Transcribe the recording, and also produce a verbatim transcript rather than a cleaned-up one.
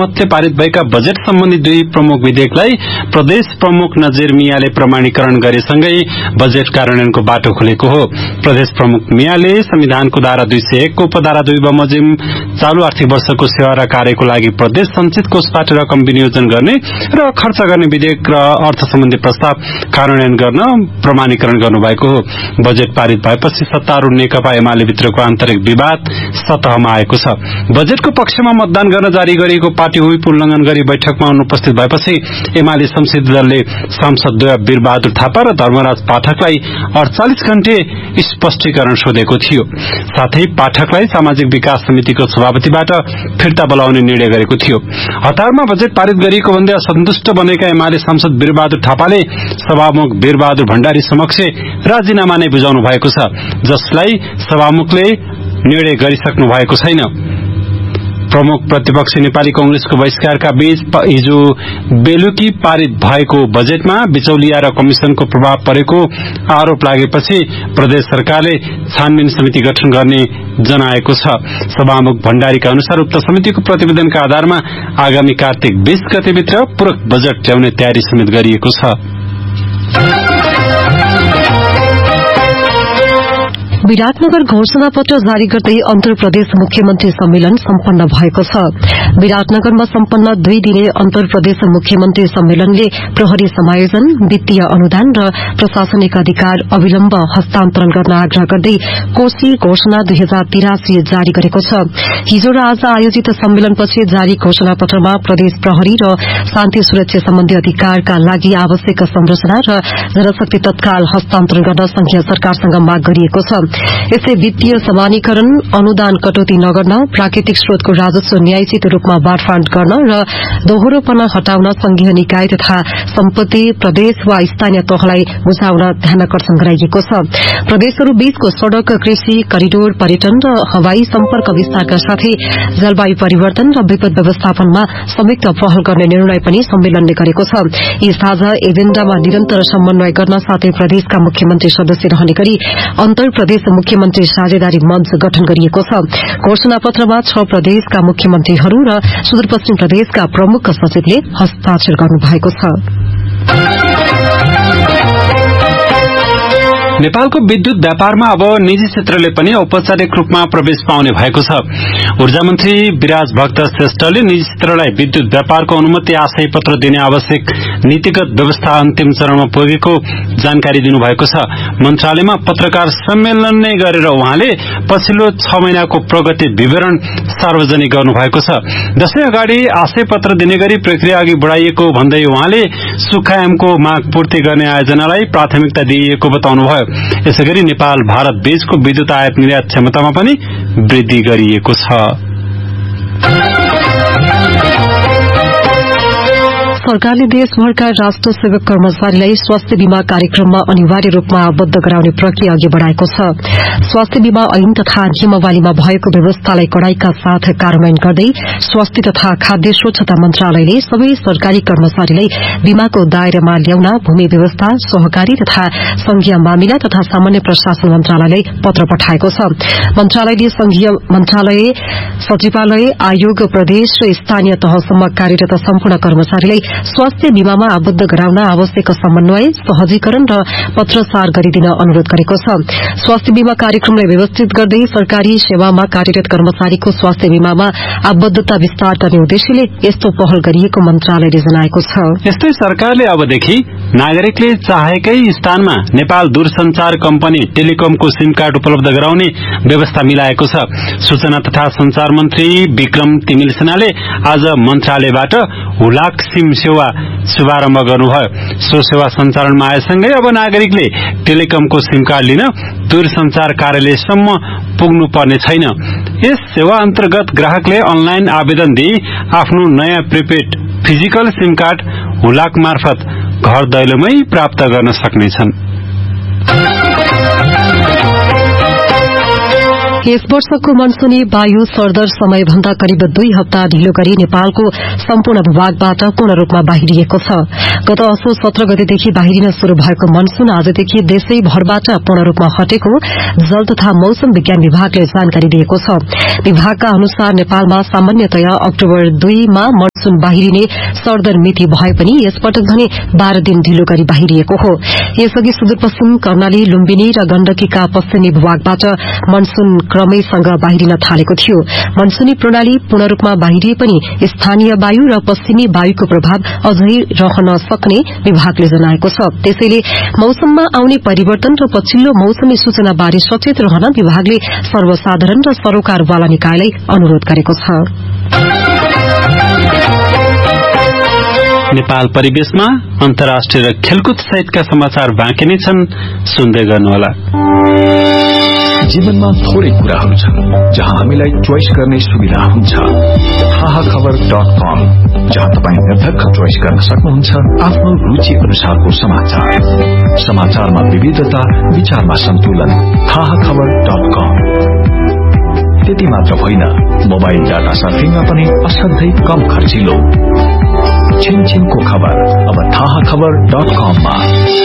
बहुमतले पारित भएका बजेट सम्बन्धी दुई प्रमुख विधेयकलाई प्रदेश प्रमुख नजीर मियाले प्रमाणीकरण गरेसँगै बजेट कार्यान्वयनको बाटो खुलेको हो। प्रदेश प्रमुख मियाले संविधानको धारा दुई सय एक को उपधारा दुई बमोजिम चालू आर्थिक वर्षको सेवा र कार्यको लागि प्रदेश संचित कोषबाट रकम विनियोजन गर्ने र खर्च गर्ने विधेयक र अर्थ सम्बन्धी प्रस्ताव कार्यान्वयन गर्न प्रमाणीकरण गर्नुभएको हो। बजेट पारित भएपछि सत्तारूढ नेकपा एमाले भित्रको आन्तरिक विवाद सतहमा आएको छ। बजेटको पक्षमा मतदान गर्न जारी गरिएको पार्टी व्हिप उल्लंघन गरी बैठकमा अनुपस्थित भएपछि एमाले संसदीय दलले सांसद वीरबहादुर थापा र धर्मराज पाठकलाई अड़चालिस घण्टे स्पष्टीकरण सोधेको थियो। साथै पाठकलाई सामाजिक विकास समितिको सभापतिबाट फिर्ता बोलाउने निर्णय गरेको थियो। हतारमा बजेट पारित गरिएको भन्दै असन्तुष्ट बनेका एमाले सांसद वीरबहादुर थापाले सभामुख वीरबहादुर भण्डारी समक्ष राजीनामा नै बुझाउनु भएको छ, जसलाई सभामुखले निर्णय गरिसक्नु भएको छैन। प्रमुख प्रतिपक्ष नेपाली कांग्रेसको बहिष्कारका बीच हिजो बेलुकी पारित भएको बजेटमा बिचौलिया र कमिशनको प्रभाव परेको आरोप लागेपछि प्रदेश सरकारले छानबिन समिति गठन गर्ने जनाएको छ। सभामुख भण्डारीका अनुसार उक्त समितिको प्रतिवेदनका आधारमा आगामी कार्तिक बीस गतेभित्र पूरक बजेट ल्याउने तयारी समेत गरिएको छ। विराटनगर घोषणा पत्र जारी गर्दै अन्तर प्रदेश मुख्यमन्त्री सम्मेलन सम्पन्न भएको छ। विराटनगरमा सम्पन्न दुई दिने अन्तर प्रदेश मुख्यमन्त्री सम्मेलनले प्रहरी समायोजन, वित्तीय अनुदान र प्रशासनिक अधिकार अविलम्ब हस्तान्तरण गर्न आग्रह गर्दै कोशी घोषणा दुई हजार तिरासी जारी गरेको छ। हिजो र आज आयोजित सम्मेलनपछि जारी घोषणा पत्रमा प्रदेश प्रहरी र शान्ति सुरक्षा सम्बन्धी अधिकारका लागि आवश्यक संरचना र जनशक्ति तत्काल हस्तान्तरण गर्न संघीय सरकारसँग माग गरिएको छ। यसै वित्तीय समानीकरण, अनुदान कटौती नगर्न, प्राकृतिक स्रोतको राजस्व न्यायोचित रूपमा बाँडफाँड गर्न र दोहोरोपना हटाउन संघीय निकाय तथा सम्पत्ति प्रदेश वा स्थानीय तहलाई बुझाउन ध्यानाकर्षण गराइएको छ। प्रदेशहरू बीचको सड़क, कृषि करिडोर, पर्यटन र हवाई सम्पर्क विस्तारका साथै जलवायु परिवर्तन र विपद व्यवस्थापनमा संयुक्त पहल गर्ने निर्णय पनि सम्मेलनले गरेको छ। यी साझा एजेण्डामा निरन्तर समन्वय गर्न साथै प्रदेशका मुख्यमन्त्री सदस्य रहने गरी अन्तर प्रदेश मुख्यमन्त्री साझेदारी मञ्च गठन गरिएको छ। घोषणा पत्रमा छ प्रदेशका मुख्यमन्त्रीहरू र सुदूरपश्चिम प्रदेशका प्रमुख सचिवले हस्ताक्षर गर्नुभएको छ। नेपालको विद्युत व्यापारमा अब निजी क्षेत्रले पनि औपचारिक रूपमा प्रवेश पाउने भएको छ। ऊर्जा मन्त्री विराज भक्त श्रेष्ठले निजी क्षेत्रलाई विद्युत व्यापारको अनुमति आशय पत्र दिने आवश्यक नीतिगत व्यवस्था अन्तिम चरणमा पुगेको जानकारी दिनुभएको छ। मन्त्रालयमा पत्रकार सम्मेलन नै गरेर उहाँले पछिल्लो छ महिनाको प्रगति विवरण सार्वजनिक गर्नुभएको छ। दशैं अगाडि आशय पत्र दिने गरी प्रक्रिया अघि बढ़ाइएको भन्दै उहाँले सुखायामको माग पूर्ति गर्ने आयोजनालाई प्राथमिकता दिइएको बताउनुभयो। यसैगरी नेपाल भारत बीचको विद्युत आयात निर्यात क्षमतामा पनि वृद्धि गरिएको छ। सरकारले देशभरका राष्ट्र सेवक कर्मचारीलाई स्वास्थ्य बीमा कार्यक्रममा अनिवार्य रूपमा आबद्ध गराउने प्रक्रिया अघि बढ़ाएको छ। स्वास्थ्य बीमा ऐन तथा नियमावलीमा भएको व्यवस्थालाई कड़ाईका साथ कार्यान्वयन गर्दै स्वास्थ्य तथा खाद्य स्वच्छता मन्त्रालयले सबै सरकारी कर्मचारीलाई बीमाको दायरामा ल्याउन भूमि व्यवस्था, सहकारी तथा संघीय मामिला तथा सामान्य प्रशासन मन्त्रालयलाई पत्र पठाएको छ। मन्त्रालयले संघीय मन्त्रालय, सचिवालय, आयोग, प्रदेश र स्थानीय तहसम्म कार्यरत सम्पूर्ण कर्मचारीलाई स्वास्थ्य बीमामा आबद्ध गराउन आवश्यक समन्वय, सहजीकरण र पत्रसार गरिदिन अनुरोध गरेको छ। स्वास्थ्य बीमा कार्यक्रमलाई व्यवस्थित गर्दै सरकारी सेवामा कार्यरत कर्मचारीको स्वास्थ्य बीमामा आबद्धता विस्तार गर्ने उद्देश्यले यस्तो पहल गरिएको मन्त्रालयले जनाएको छ। यस्तै सरकारले अबदेखि नागरिकले चाहेकै स्थानमा नेपाल दूरसञ्चार कम्पनी टेलिकमको सिम कार्ड उपलब्ध गराउने व्यवस्था मिलाएको छ। सूचना तथा संचार मन्त्री विक्रम तिमिल सेनाले आज मन्त्रालयबाट हुलाक सिम सेवा शुभारम्भ गर्नुभयो। सो सेवा सञ्चालनमा आएसँगै अब नागरिकले टेलिकमको सिम कार्ड लिन दूरसञ्चार कार्यालयसम्म पुग्नु पर्ने छैन। यस सेवा अन्तर्गत ग्राहकले अनलाइन आवेदन दिई आफ्नो नयाँ प्रिपेड फिजिकल सिम कार्ड हुलाक मार्फत घर दैलोमै प्राप्त गर्न सक्नेछन्। यस वर्षको मनसूनी वायु सरदर समयभन्दा करिब दुई हप्ता ढिलो गरी नेपालको सम्पूर्ण भूभागबाट पूर्ण रूपमा बाहिरिएको छ। गत असोज सत्र गतेदेखि बाहिरिन शुरू भएको मनसून आजदेखि देशैभरबाट पूर्ण रूपमा हटेको जल तथा मौसम विज्ञान विभागले जानकारी दिएको छ। विभागका अनुसार नेपालमा सामान्यतया अक्टोबर दुईमा मनसून बाहिरिने सरदर मिति भए पनि यसपटक भने बाह्र दिन ढिलो गरी बाहिरिएको हो। यसअघि सुदूरपश्चिम कर्णाली, लुम्बिनी र गण्डकीका पश्चिमी भूभागबाट मनसून क्रमैसँग बाहिरिन थालेको थियो। मनसूनी प्रणाली पूर्ण रूपमा बाहिरिए पनि स्थानीय वायु र पश्चिमी वायुको प्रभाव अझै रहन सक्ने विभागले जनाएको छ। त्यसैले मौसममा आउने परिवर्तन र पछिल्लो मौसमी सूचनाबारे सचेत रहन विभागले सर्वसाधारण र सरोकारवाला निकायलाई अनुरोध गरेको छ। नेपाल परिवेशमा अन्तर्राष्ट्रिय र खेलकुद सहितका समाचार बाँकी नै छन्, सुन्दै गर्नुहोला। जीवनमा थोरै कुराहरू छन् जहाँ हामीलाई चोइस गर्ने सुविधा हुन्छ। थाहा खबर डट कम, जहाँ तपाईँ निर्धक्क चोइस गर्न सक्नुहुन्छ आफ्नो रुचि अनुसारको समाचार। समाचारमा विविधता, विचारमा सन्तुलन। थाहा खबर डट कम। त्यति मात्र होइन, मोबाइल डाटा सर्फिङमा पनि असाध्यै कम खर्चिलो। छिनछिनको खबर अब थाहा खबर डट कममा।